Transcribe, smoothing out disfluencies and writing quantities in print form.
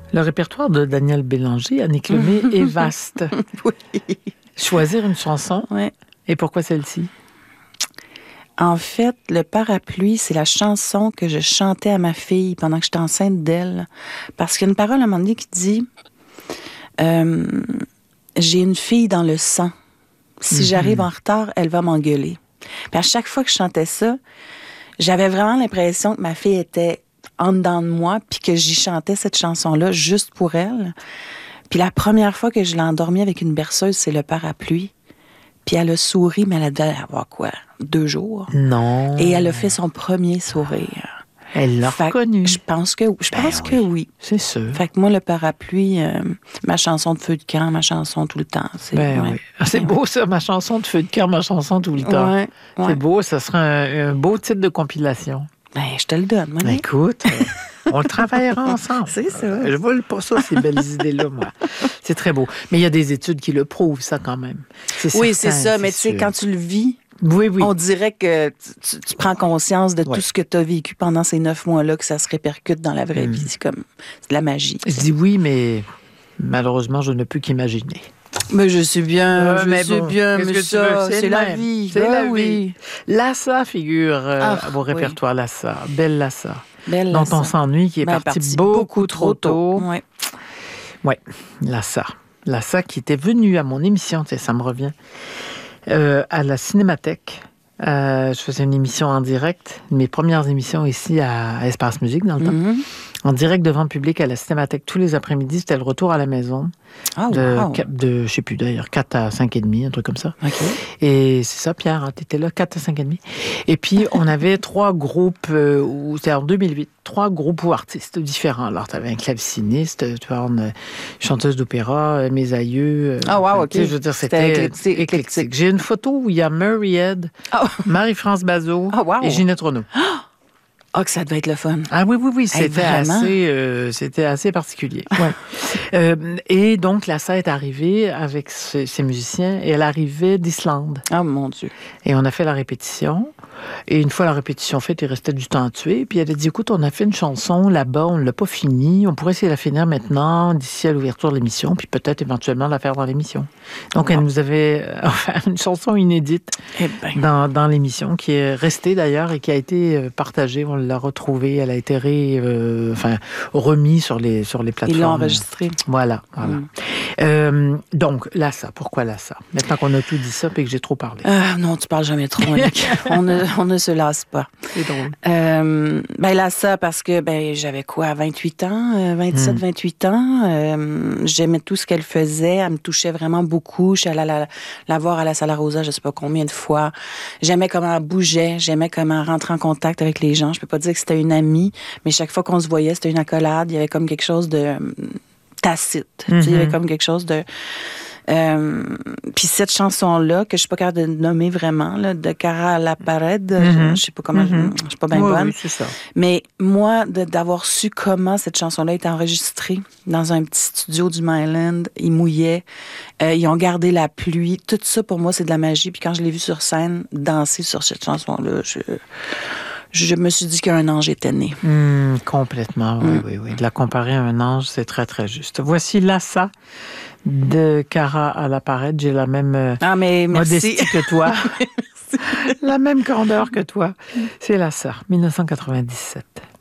Le répertoire de Daniel Bélanger, Annick Lemay, est vaste. Oui. Choisir une chanson. Ouais. Et pourquoi celle-ci? En fait, le parapluie, c'est la chanson que je chantais à ma fille pendant que j'étais enceinte d'elle. Parce qu'il y a une parole à un moment donné qui dit j'ai une fille dans le sang. Si j'arrive en retard, elle va m'engueuler. Puis à chaque fois que je chantais ça, j'avais vraiment l'impression que ma fille était en dedans de moi, puis que j'y chantais cette chanson-là juste pour elle. Puis la première fois que je l'ai endormie avec une berceuse, c'est le parapluie. Puis elle a souri, mais elle devait avoir quoi? 2 jours. Non. Et elle a fait son premier sourire. Elle l'a reconnu. Je pense que oui. C'est sûr. Fait que moi, le parapluie, ma chanson de feu de camp, ma chanson tout le temps. C'est, oui. C'est beau ça, ma chanson de feu de camp, ma chanson tout le temps. Ouais. C'est beau, ça sera un beau titre de compilation. Ben, je te le donne, moi. Écoute, on le travaillera ensemble. C'est ça. Je vole pas ça, ces belles idées-là, moi. C'est très beau. Mais il y a des études qui le prouvent, ça, quand même. Oui, c'est ça. Mais tu sais, quand tu le vis, oui. On dirait que tu prends conscience de tout ce que tu as vécu pendant ces 9 mois-là, que ça se répercute dans la vraie vie. C'est de la magie. Je dis oui, mais malheureusement, je ne peux qu'imaginer. Mais je sais bien, mais ça, c'est la vie. C'est la vie. Lassa figure à vos répertoires, Lassa. Belle Lassa. Dont on s'ennuie, qui est parti beaucoup trop tôt. Oui, Lassa. Lassa qui était venu à mon émission, ça me revient, à la Cinémathèque. Je faisais une émission en direct, mes premières émissions ici à Espace Musique dans le temps. En direct devant le public à la Cinémathèque tous les après-midi. C'était le retour à la maison. Je sais plus d'ailleurs, 4 à 5 et demi, un truc comme ça. Okay. Et c'est ça, Pierre, hein, t'étais là, 4 à 5 et demi. Et puis, on avait 3 groupes, c'était en 2008, 3 groupes ou artistes différents. Alors, t'avais un claveciniste, tu vois, une chanteuse d'opéra, mes aïeux. OK. Je veux dire, c'était éclectique. J'ai une photo où il y a Murray Head, Marie-France Bazot et Ginette Renaud. Ah, que ça devait être le fun. Ah oui, c'était assez particulier. Ouais. Et donc, Lassa est arrivée avec ses musiciens et elle arrivait d'Islande. Ah, mon Dieu. Et on a fait la répétition. Et une fois la répétition faite, il restait du temps à tuer. Puis elle a dit, écoute, on a fait une chanson là-bas, on ne l'a pas finie. On pourrait essayer de la finir maintenant, d'ici à l'ouverture de l'émission, puis peut-être éventuellement la faire dans l'émission. Donc, elle nous avait offert une chanson inédite dans l'émission, qui est restée d'ailleurs et qui a été partagée. On l'a retrouvée. Elle a été remise sur les plateformes. Ils l'ont enregistrée. Voilà. Donc, Lassa. Pourquoi Lassa? Maintenant qu'on a tout dit ça et que j'ai trop parlé. Non, tu parles jamais trop, Annick. On ne se lasse pas. C'est drôle. Lassa, parce que j'avais quoi, 28 ans, 27, 28 ans. J'aimais tout ce qu'elle faisait. Elle me touchait vraiment beaucoup. Je suis allée la voir à la Sala Rosa, je sais pas combien de fois. J'aimais comment elle bougeait. J'aimais comment elle rentrait en contact avec les gens. Je peux pas dire que c'était une amie, mais chaque fois qu'on se voyait, c'était une accolade. Il y avait comme quelque chose de tacite. Il y avait comme quelque chose de... Puis cette chanson-là, que je suis pas capable de nommer vraiment, là, de Cara à la Parade, je sais pas comment, je suis pas bien bonne. Oui, c'est ça. Mais moi, d'avoir su comment cette chanson-là est enregistrée dans un petit studio du Myland, ils mouillaient, ils ont gardé la pluie, tout ça pour moi c'est de la magie. Puis quand je l'ai vu sur scène danser sur cette chanson-là, je me suis dit qu'un ange était né. Complètement, oui. De la comparer à un ange, c'est très, très juste. Voici Lassa de Cara à la Parade. J'ai la même modestie que toi. La même grandeur que toi. C'est Lassa, 1997.